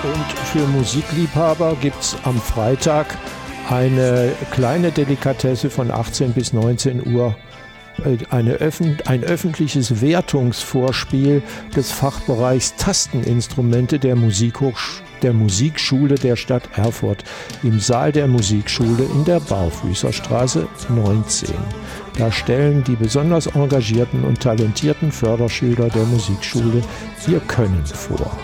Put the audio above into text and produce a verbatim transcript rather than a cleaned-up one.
Und für Musikliebhaber gibt es am Freitag eine kleine Delikatesse von achtzehn bis neunzehn Uhr. Eine Öffn- ein öffentliches Wertungsvorspiel des Fachbereichs Tasteninstrumente der, Musikhochsch- der Musikschule der Stadt Erfurt im Saal der Musikschule in der Barfüßerstraße neunzehn. Da stellen die besonders engagierten und talentierten Förderschüler der Musikschule ihr Können vor.